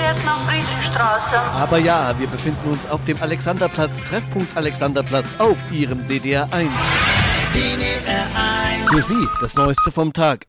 Aber ja, wir befinden uns auf dem Alexanderplatz, Treffpunkt Alexanderplatz auf Ihrem DDR 1. Für Sie das Neueste vom Tag.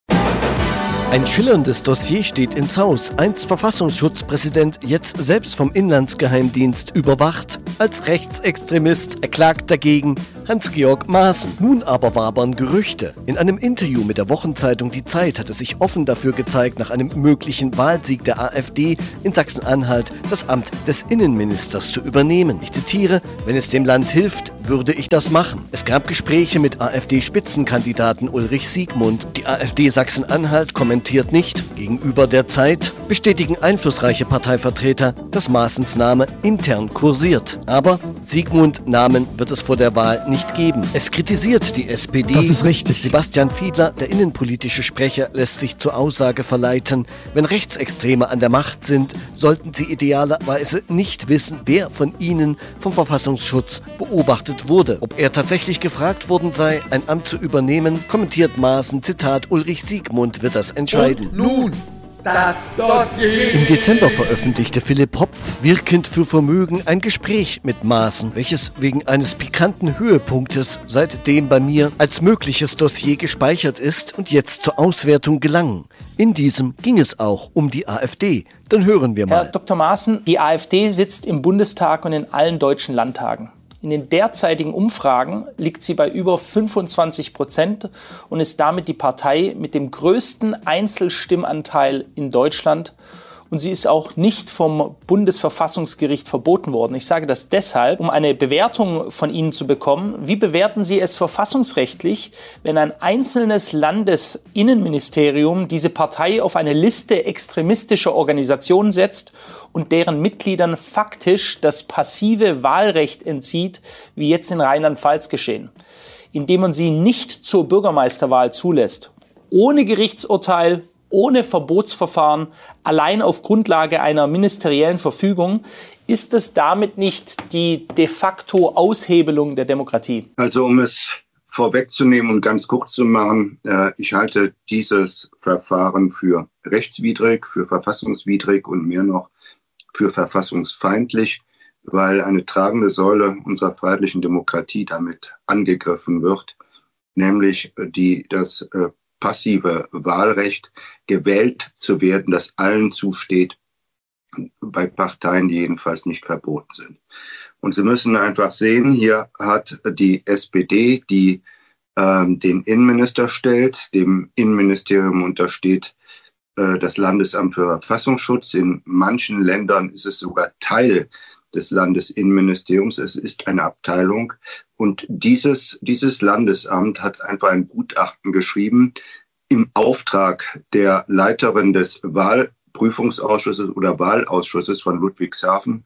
Ein schillerndes Dossier steht ins Haus. Einst Verfassungsschutzpräsident, jetzt selbst vom Inlandsgeheimdienst überwacht. Als Rechtsextremist erklagt dagegen Hans-Georg Maaßen. Nun aber wabern Gerüchte. In einem Interview mit der Wochenzeitung Die Zeit hat es sich offen dafür gezeigt, nach einem möglichen Wahlsieg der AfD in Sachsen-Anhalt das Amt des Innenministers zu übernehmen. Ich zitiere: Wenn es dem Land hilft, würde ich das machen. Es gab Gespräche mit AfD-Spitzenkandidaten Ulrich Siegmund. Die AfD Sachsen-Anhalt kommentiert nicht. Gegenüber der Zeit bestätigen einflussreiche Parteivertreter, dass Maaßens Name intern kursiert. Aber Siegmund-Namen wird es vor der Wahl nicht geben. Es kritisiert die SPD. Das ist richtig. Sebastian Fiedler, der innenpolitische Sprecher, lässt sich zur Aussage verleiten: Wenn Rechtsextreme an der Macht sind, sollten sie idealerweise nicht wissen, wer von ihnen vom Verfassungsschutz beobachtet wurde. Ob er tatsächlich gefragt worden sei, ein Amt zu übernehmen, kommentiert Maaßen, Zitat: Ulrich Siegmund wird das entscheiden. Und nun das Dossier. Im Dezember veröffentlichte Philipp Hopf, wirkend für Vermögen, ein Gespräch mit Maaßen, welches wegen eines pikanten Höhepunktes seitdem bei mir als mögliches Dossier gespeichert ist und jetzt zur Auswertung gelang. In diesem ging es auch um die AfD. Dann hören wir mal. Herr Dr. Maaßen, die AfD sitzt im Bundestag und in allen deutschen Landtagen. In den derzeitigen Umfragen liegt sie bei über 25% und ist damit die Partei mit dem größten Einzelstimmanteil in Deutschland. Und sie ist auch nicht vom Bundesverfassungsgericht verboten worden. Ich sage das deshalb, um eine Bewertung von Ihnen zu bekommen. Wie bewerten Sie es verfassungsrechtlich, wenn ein einzelnes Landesinnenministerium diese Partei auf eine Liste extremistischer Organisationen setzt und deren Mitgliedern faktisch das passive Wahlrecht entzieht, wie jetzt in Rheinland-Pfalz geschehen, indem man sie nicht zur Bürgermeisterwahl zulässt, ohne Gerichtsurteil, ohne Verbotsverfahren, allein auf Grundlage einer ministeriellen Verfügung? Ist es damit nicht die de facto Aushebelung der Demokratie? Also um es vorwegzunehmen und ganz kurz zu machen, ich halte dieses Verfahren für rechtswidrig, für verfassungswidrig und mehr noch für verfassungsfeindlich, weil eine tragende Säule unserer freiheitlichen Demokratie damit angegriffen wird, nämlich das passive Wahlrecht, gewählt zu werden, das allen zusteht, bei Parteien, die jedenfalls nicht verboten sind. Und Sie müssen einfach sehen, hier hat die SPD, die den Innenminister stellt, dem Innenministerium untersteht das Landesamt für Verfassungsschutz. In manchen Ländern ist es sogar Teil des Landesinnenministeriums. Es ist eine Abteilung. Und dieses Landesamt hat einfach ein Gutachten geschrieben im Auftrag der Leiterin des Wahlprüfungsausschusses oder Wahlausschusses von Ludwigshafen,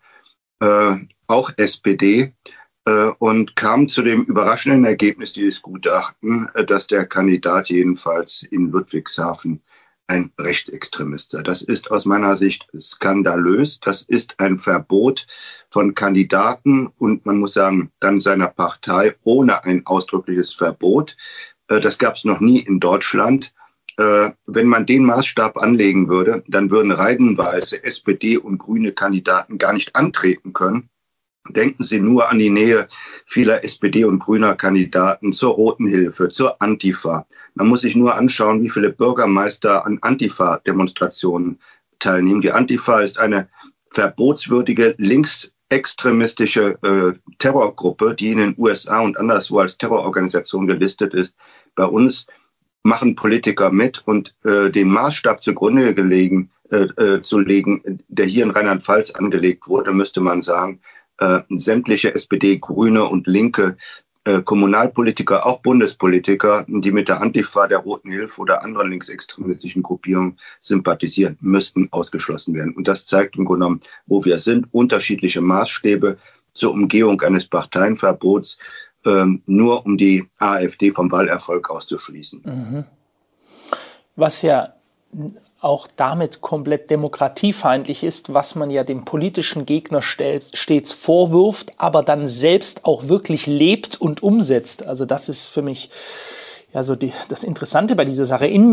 auch SPD, und kam zu dem überraschenden Ergebnis dieses Gutachten, dass der Kandidat jedenfalls in Ludwigshafen ein Rechtsextremist sei. Das ist aus meiner Sicht skandalös. Das ist ein Verbot von Kandidaten und man muss sagen, dann seiner Partei ohne ein ausdrückliches Verbot. Das gab es noch nie in Deutschland. Wenn man den Maßstab anlegen würde, dann würden reihenweise SPD und grüne Kandidaten gar nicht antreten können. Denken Sie nur an die Nähe vieler SPD und grüner Kandidaten zur Roten Hilfe, zur Antifa. Man muss sich nur anschauen, wie viele Bürgermeister an Antifa-Demonstrationen teilnehmen. Die Antifa ist eine verbotswürdige linksextremistische Terrorgruppe, die in den USA und anderswo als Terrororganisation gelistet ist. Bei uns machen Politiker mit und den Maßstab zugrunde zu legen, der hier in Rheinland-Pfalz angelegt wurde, müsste man sagen, sämtliche SPD, Grüne und linke Kommunalpolitiker, auch Bundespolitiker, die mit der Antifa, der Roten Hilfe oder anderen linksextremistischen Gruppierungen sympathisieren, müssten ausgeschlossen werden. Und das zeigt im Grunde genommen, wo wir sind. Unterschiedliche Maßstäbe zur Umgehung eines Parteienverbots, nur um die AfD vom Wahlerfolg auszuschließen. Mhm. Was ja auch damit komplett demokratiefeindlich ist, was man ja dem politischen Gegner stets vorwirft, aber dann selbst auch wirklich lebt und umsetzt. Also das ist für mich ja so das Interessante bei dieser Sache.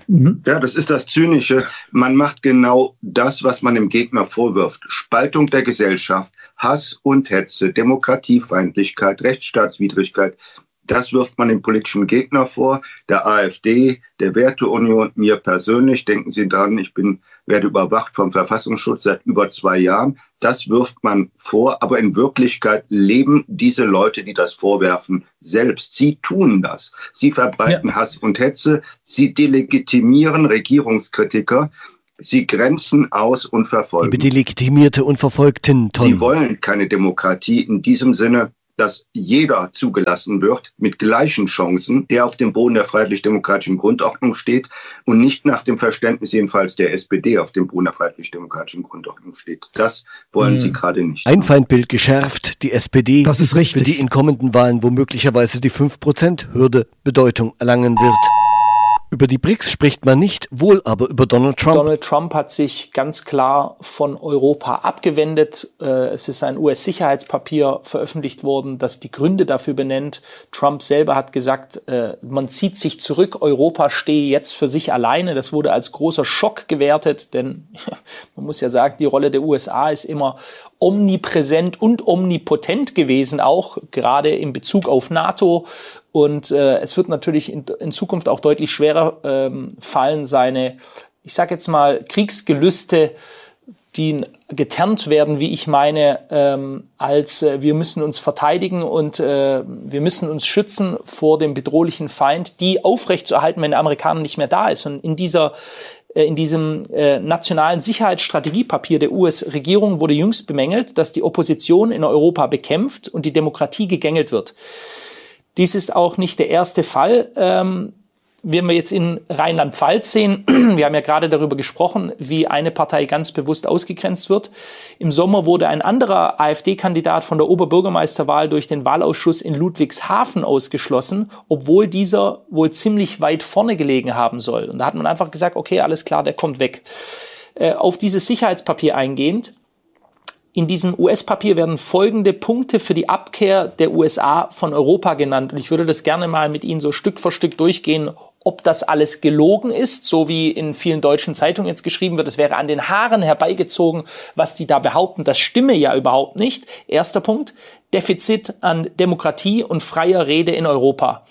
Ja, das ist das Zynische. Man macht genau das, was man dem Gegner vorwirft. Spaltung der Gesellschaft, Hass und Hetze, Demokratiefeindlichkeit, Rechtsstaatswidrigkeit. Das wirft man dem politischen Gegner vor, der AfD, der Werteunion, mir persönlich. Denken Sie dran, werde überwacht vom Verfassungsschutz seit über 2 Jahren. Das wirft man vor, aber in Wirklichkeit leben diese Leute, die das vorwerfen, selbst. Sie tun das. Sie verbreiten Hass und Hetze. Sie delegitimieren Regierungskritiker. Sie grenzen aus und verfolgen. Liebe Delegitimierte und Verfolgten, Tom. Sie wollen keine Demokratie in diesem Sinne, dass jeder zugelassen wird mit gleichen Chancen, der auf dem Boden der freiheitlich-demokratischen Grundordnung steht und nicht nach dem Verständnis jedenfalls der SPD auf dem Boden der freiheitlich-demokratischen Grundordnung steht. Das wollen sie gerade nicht. Ein Feindbild geschärft, die SPD, das ist richtig, für die in kommenden Wahlen womöglicherweise die 5%-Hürde Bedeutung erlangen wird. Über die BRICS spricht man nicht, wohl aber über Donald Trump. Donald Trump hat sich ganz klar von Europa abgewendet. Es ist ein US-Sicherheitspapier veröffentlicht worden, das die Gründe dafür benennt. Trump selber hat gesagt, man zieht sich zurück, Europa stehe jetzt für sich alleine. Das wurde als großer Schock gewertet, denn man muss ja sagen, die Rolle der USA ist immer omnipräsent und omnipotent gewesen, auch gerade in Bezug auf NATO. Und es wird natürlich in Zukunft auch deutlich schwerer fallen, seine, ich sage jetzt mal, Kriegsgelüste, die getarnt werden, wie ich meine, als wir müssen uns verteidigen und wir müssen uns schützen vor dem bedrohlichen Feind, die aufrechtzuerhalten, wenn der Amerikaner nicht mehr da ist. Und in diesem nationalen Sicherheitsstrategiepapier der US-Regierung wurde jüngst bemängelt, dass die Opposition in Europa bekämpft und die Demokratie gegängelt wird. Dies ist auch nicht der erste Fall, wenn wir jetzt in Rheinland-Pfalz sehen. Wir haben ja gerade darüber gesprochen, wie eine Partei ganz bewusst ausgegrenzt wird. Im Sommer wurde ein anderer AfD-Kandidat von der Oberbürgermeisterwahl durch den Wahlausschuss in Ludwigshafen ausgeschlossen, obwohl dieser wohl ziemlich weit vorne gelegen haben soll. Und da hat man einfach gesagt, okay, alles klar, der kommt weg. Auf dieses Sicherheitspapier eingehend. In diesem US-Papier werden folgende Punkte für die Abkehr der USA von Europa genannt. Und ich würde das gerne mal mit Ihnen so Stück für Stück durchgehen, ob das alles gelogen ist, so wie in vielen deutschen Zeitungen jetzt geschrieben wird. Es wäre an den Haaren herbeigezogen, was die da behaupten. Das stimme ja überhaupt nicht. Erster Punkt, Defizit an Demokratie und freier Rede in Europa.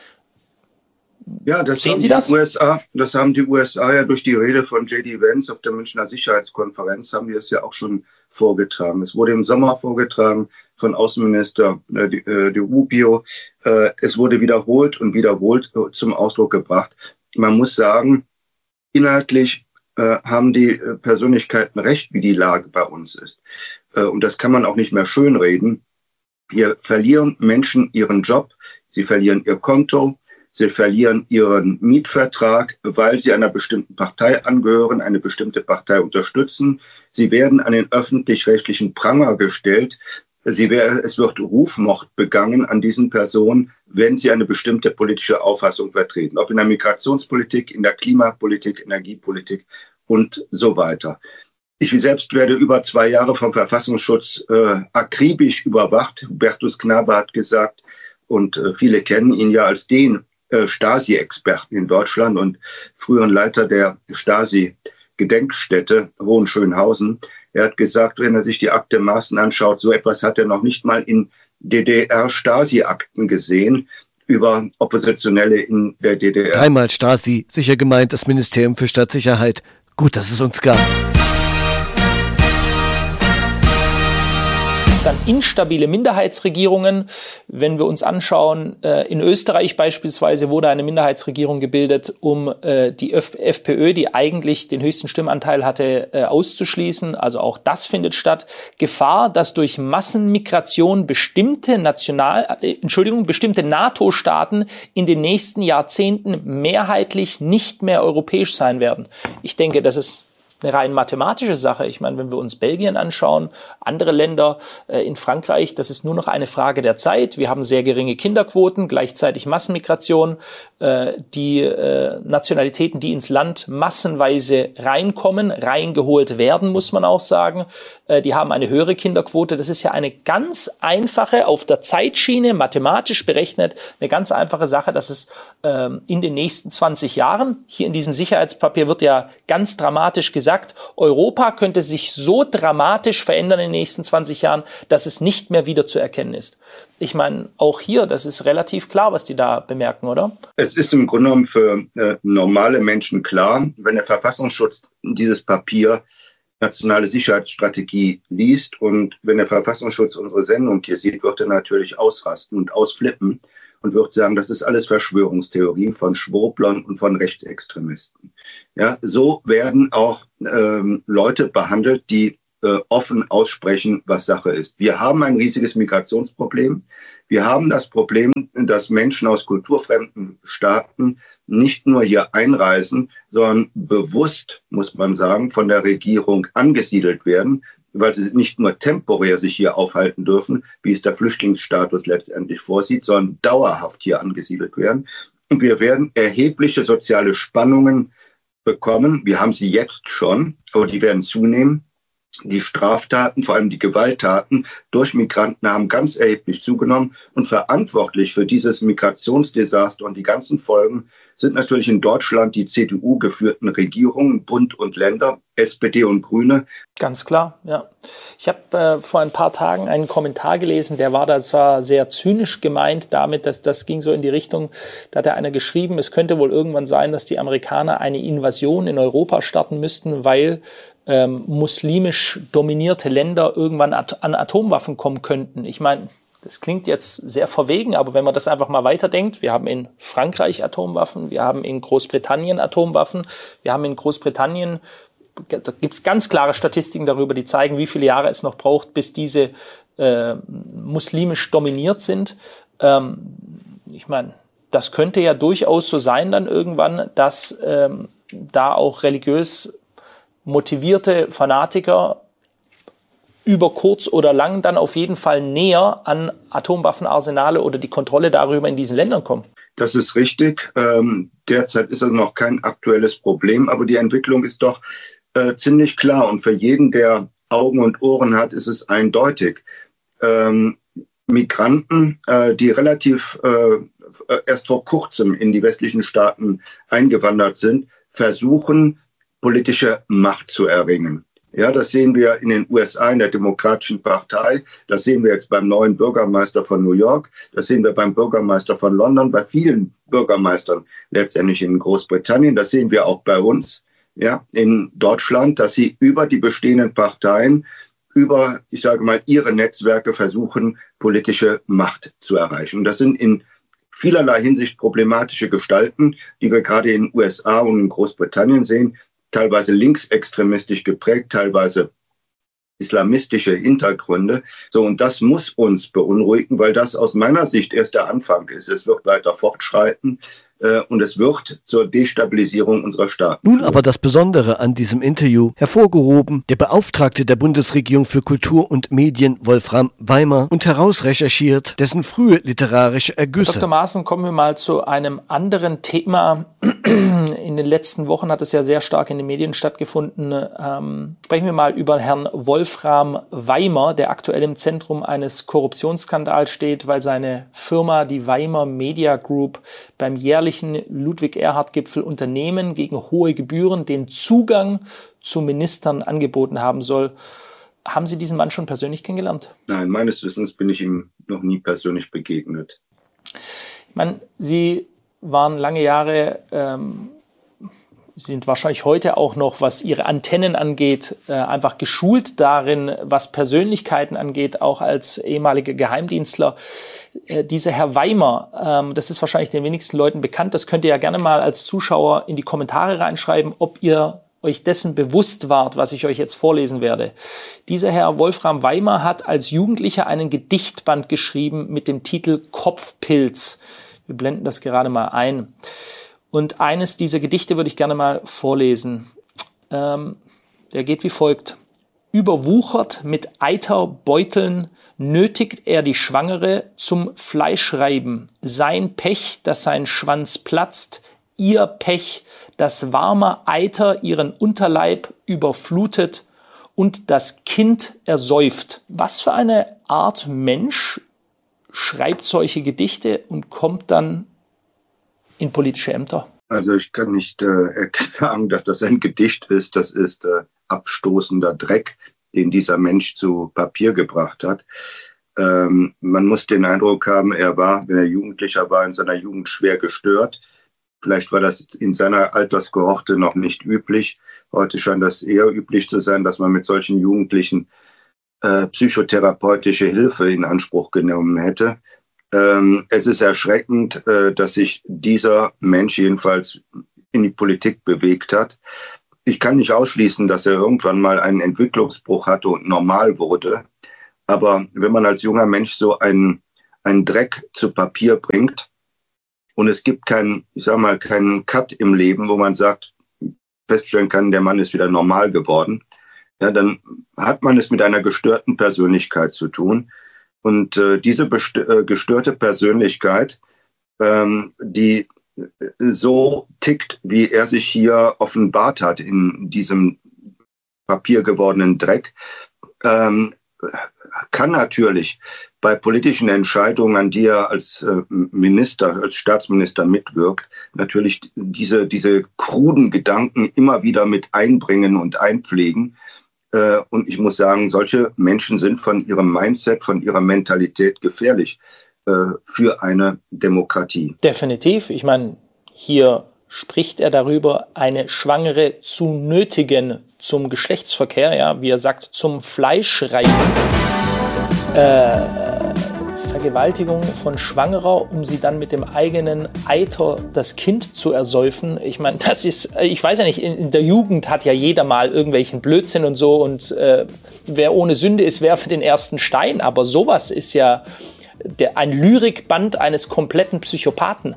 Ja, das haben die USA ja durch die Rede von J.D. Vance auf der Münchner Sicherheitskonferenz, haben die es ja auch schon vorgetragen. Es wurde im Sommer vorgetragen von Außenminister Di Rubio. Es wurde wiederholt und wiederholt zum Ausdruck gebracht. Man muss sagen, inhaltlich haben die Persönlichkeiten recht, wie die Lage bei uns ist. Und das kann man auch nicht mehr schönreden. Hier verlieren Menschen ihren Job, sie verlieren ihr Konto, sie verlieren ihren Mietvertrag, weil sie einer bestimmten Partei angehören, eine bestimmte Partei unterstützen. Sie werden an den öffentlich-rechtlichen Pranger gestellt. Es wird Rufmord begangen an diesen Personen, wenn sie eine bestimmte politische Auffassung vertreten. Ob in der Migrationspolitik, in der Klimapolitik, Energiepolitik und so weiter. Ich selbst werde über 2 Jahre vom Verfassungsschutz akribisch überwacht. Hubertus Knabe hat gesagt, und viele kennen ihn ja als den Stasi-Experten in Deutschland und früheren Leiter der Stasi-Gedenkstätte Hohenschönhausen. Er hat gesagt, wenn er sich die Akte Maaßen anschaut, so etwas hat er noch nicht mal in DDR-Stasi-Akten gesehen über Oppositionelle in der DDR. Einmal Stasi, sicher gemeint das Ministerium für Staatssicherheit. Gut, dass es uns gab. Dann instabile Minderheitsregierungen. Wenn wir uns anschauen, in Österreich beispielsweise wurde eine Minderheitsregierung gebildet, um die FPÖ, die eigentlich den höchsten Stimmanteil hatte, auszuschließen. Also auch das findet statt. Gefahr, dass durch Massenmigration bestimmte NATO-Staaten in den nächsten Jahrzehnten mehrheitlich nicht mehr europäisch sein werden. Ich denke, das ist eine rein mathematische Sache. Ich meine, wenn wir uns Belgien anschauen, andere Länder, in Frankreich, das ist nur noch eine Frage der Zeit. Wir haben sehr geringe Kinderquoten, gleichzeitig Massenmigration. Die Nationalitäten, die ins Land massenweise reingeholt werden, muss man auch sagen, die haben eine höhere Kinderquote. Das ist ja eine ganz einfache, auf der Zeitschiene, mathematisch berechnet, eine ganz einfache Sache, dass es in den nächsten 20 Jahren, hier in diesem Sicherheitspapier wird ja ganz dramatisch gesagt, Europa könnte sich so dramatisch verändern in den nächsten 20 Jahren, dass es nicht mehr wieder zu erkennen ist. Ich meine, auch hier, das ist relativ klar, was die da bemerken, oder? Es ist im Grunde genommen für normale Menschen klar, wenn der Verfassungsschutz dieses Papier Nationale Sicherheitsstrategie liest und wenn der Verfassungsschutz unsere Sendung hier sieht, wird er natürlich ausrasten und ausflippen und wird sagen, das ist alles Verschwörungstheorie von Schwurblern und von Rechtsextremisten. Ja, so werden auch Leute behandelt, die offen aussprechen, was Sache ist. Wir haben ein riesiges Migrationsproblem. Wir haben das Problem, dass Menschen aus kulturfremden Staaten nicht nur hier einreisen, sondern bewusst, muss man sagen, von der Regierung angesiedelt werden, weil sie nicht nur temporär sich hier aufhalten dürfen, wie es der Flüchtlingsstatus letztendlich vorsieht, sondern dauerhaft hier angesiedelt werden. Und wir werden erhebliche soziale Spannungen bekommen. Wir haben sie jetzt schon, aber die werden zunehmen. Die Straftaten, vor allem die Gewalttaten durch Migranten haben ganz erheblich zugenommen und verantwortlich für dieses Migrationsdesaster und die ganzen Folgen sind natürlich in Deutschland die CDU-geführten Regierungen, Bund und Länder, SPD und Grüne. Ganz klar, ja. Ich habe vor ein paar Tagen einen Kommentar gelesen, der war da zwar sehr zynisch gemeint damit, dass das ging so in die Richtung, da hat einer geschrieben, es könnte wohl irgendwann sein, dass die Amerikaner eine Invasion in Europa starten müssten, weil muslimisch dominierte Länder irgendwann an Atomwaffen kommen könnten. Ich meine, das klingt jetzt sehr verwegen, aber wenn man das einfach mal weiterdenkt, wir haben in Frankreich Atomwaffen, wir haben in Großbritannien Atomwaffen, wir haben in Großbritannien, da gibt es ganz klare Statistiken darüber, die zeigen, wie viele Jahre es noch braucht, bis diese muslimisch dominiert sind. Ich meine, das könnte ja durchaus so sein dann irgendwann, dass da auch religiös motivierte Fanatiker über kurz oder lang dann auf jeden Fall näher an Atomwaffenarsenale oder die Kontrolle darüber in diesen Ländern kommen. Das ist richtig. Derzeit ist das noch kein aktuelles Problem, aber die Entwicklung ist doch ziemlich klar. Und für jeden, der Augen und Ohren hat, ist es eindeutig. Migranten, die relativ erst vor kurzem in die westlichen Staaten eingewandert sind, versuchen, politische Macht zu erringen. Ja, das sehen wir in den USA in der Demokratischen Partei. Das sehen wir jetzt beim neuen Bürgermeister von New York. Das sehen wir beim Bürgermeister von London, bei vielen Bürgermeistern letztendlich in Großbritannien. Das sehen wir auch bei uns, ja, in Deutschland, dass sie über die bestehenden Parteien, über, ich sage mal, ihre Netzwerke versuchen, politische Macht zu erreichen. Und das sind in vielerlei Hinsicht problematische Gestalten, die wir gerade in den USA und in Großbritannien sehen. Teilweise linksextremistisch geprägt, teilweise islamistische Hintergründe. So, und das muss uns beunruhigen, weil das aus meiner Sicht erst der Anfang ist. Es wird weiter fortschreiten und es wird zur Destabilisierung unserer Staaten. Nun aber das Besondere an diesem Interview, hervorgehoben der Beauftragte der Bundesregierung für Kultur und Medien, Wolfram Weimer, und herausrecherchiert dessen frühe literarische Ergüsse. Dr. Maaßen, kommen wir mal zu einem anderen Thema. In den letzten Wochen hat es ja sehr stark in den Medien stattgefunden. Sprechen wir mal über Herrn Wolfram Weimer, der aktuell im Zentrum eines Korruptionsskandals steht, weil seine Firma, die Weimer Media Group, beim jährlichen Ludwig-Erhard-Gipfel Unternehmen gegen hohe Gebühren den Zugang zu Ministern angeboten haben soll. Haben Sie diesen Mann schon persönlich kennengelernt? Nein, meines Wissens bin ich ihm noch nie persönlich begegnet. Ich meine, Sie waren lange Jahre, Sie sind wahrscheinlich heute auch noch, was Ihre Antennen angeht, einfach geschult darin, was Persönlichkeiten angeht, auch als ehemaliger Geheimdienstler. Dieser Herr Weimer, das ist wahrscheinlich den wenigsten Leuten bekannt, das könnt ihr ja gerne mal als Zuschauer in die Kommentare reinschreiben, ob ihr euch dessen bewusst wart, was ich euch jetzt vorlesen werde. Dieser Herr Wolfram Weimer hat als Jugendlicher einen Gedichtband geschrieben mit dem Titel Kopfpilz. Wir blenden das gerade mal ein. Und eines dieser Gedichte würde ich gerne mal vorlesen. Der geht wie folgt. Überwuchert mit Eiterbeuteln nötigt er die Schwangere zum Fleischreiben. Sein Pech, dass sein Schwanz platzt, ihr Pech, dass warmer Eiter ihren Unterleib überflutet und das Kind ersäuft. Was für eine Art Mensch schreibt solche Gedichte und kommt dann in politische Ämter? Also ich kann nicht sagen, dass das ein Gedicht ist. Das ist abstoßender Dreck, den dieser Mensch zu Papier gebracht hat. Man muss den Eindruck haben, er war, wenn er Jugendlicher war, in seiner Jugend schwer gestört. Vielleicht war das in seiner Alterskohorte noch nicht üblich. Heute scheint das eher üblich zu sein, dass man mit solchen Jugendlichen psychotherapeutische Hilfe in Anspruch genommen hätte. Es ist erschreckend, dass sich dieser Mensch jedenfalls in die Politik bewegt hat. Ich kann nicht ausschließen, dass er irgendwann mal einen Entwicklungsbruch hatte und normal wurde. Aber wenn man als junger Mensch so einen Dreck zu Papier bringt und es gibt keinen Cut im Leben, wo man sagt, feststellen kann, der Mann ist wieder normal geworden, ja, dann hat man es mit einer gestörten Persönlichkeit zu tun. Und diese gestörte Persönlichkeit, die so tickt, wie er sich hier offenbart hat in diesem papiergewordenen Dreck, kann natürlich bei politischen Entscheidungen, an die er als Minister, als Staatsminister mitwirkt, natürlich diese kruden Gedanken immer wieder mit einbringen und einpflegen. Und ich muss sagen, solche Menschen sind von ihrem Mindset, von ihrer Mentalität gefährlich für eine Demokratie. Definitiv. Ich meine, hier spricht er darüber, eine Schwangere zu nötigen zum Geschlechtsverkehr, ja, wie er sagt, zum Fleischreiben. Vergewaltigung von Schwangerer, um sie dann mit dem eigenen Eiter das Kind zu ersäufen. Ich meine, das ist, ich weiß ja nicht, in der Jugend hat ja jeder mal irgendwelchen Blödsinn und so und wer ohne Sünde ist, werfe den ersten Stein. Aber sowas ist ja ein Lyrikband eines kompletten Psychopathen.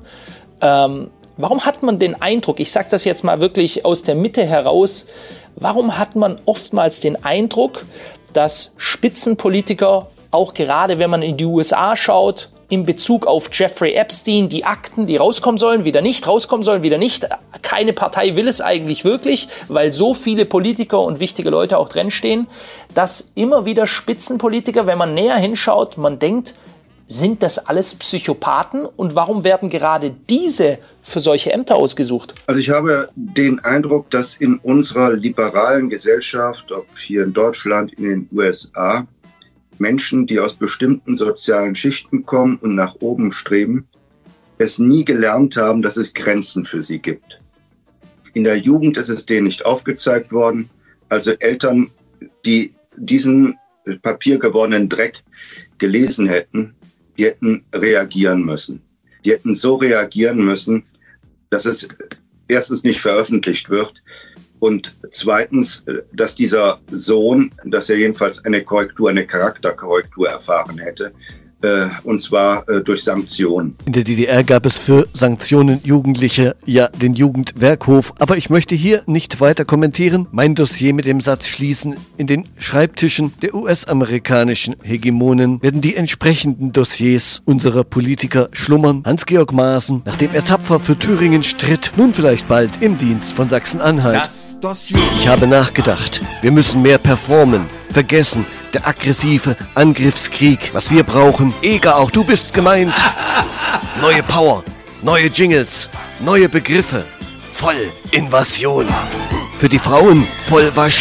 Warum hat man den Eindruck, ich sage das jetzt mal wirklich aus der Mitte heraus, warum hat man oftmals den Eindruck, dass Spitzenpolitiker, auch gerade wenn man in die USA schaut, in Bezug auf Jeffrey Epstein, die Akten, die rauskommen sollen, wieder nicht, rauskommen sollen, wieder nicht. Keine Partei will es eigentlich wirklich, weil so viele Politiker und wichtige Leute auch drin stehen, dass immer wieder Spitzenpolitiker, wenn man näher hinschaut, man denkt, sind das alles Psychopathen und warum werden gerade diese für solche Ämter ausgesucht? Also ich habe den Eindruck, dass in unserer liberalen Gesellschaft, ob hier in Deutschland, in den USA, Menschen, die aus bestimmten sozialen Schichten kommen und nach oben streben, es nie gelernt haben, dass es Grenzen für sie gibt. In der Jugend ist es denen nicht aufgezeigt worden. Also Eltern, die diesen papiergewordenen Dreck gelesen hätten, die hätten reagieren müssen. Die hätten so reagieren müssen, dass es erstens nicht veröffentlicht wird und zweitens, dass dieser Sohn, dass er jedenfalls eine Charakterkorrektur erfahren hätte, und zwar durch Sanktionen. In der DDR gab es für Sanktionen Jugendliche ja den Jugendwerkhof, aber ich möchte hier nicht weiter kommentieren, mein Dossier mit dem Satz schließen: In den Schreibtischen der US-amerikanischen Hegemonen werden die entsprechenden Dossiers unserer Politiker schlummern. Hans-Georg Maaßen, nachdem er tapfer für Thüringen stritt, nun vielleicht bald im Dienst von Sachsen-Anhalt. Das Dossier. Ich habe nachgedacht, wir müssen mehr performen, vergessen, der aggressive Angriffskrieg. Was wir brauchen, Eger, auch du bist gemeint. Neue Power, neue Jingles, neue Begriffe. Vollinvasion. Für die Frauen Vollwasch.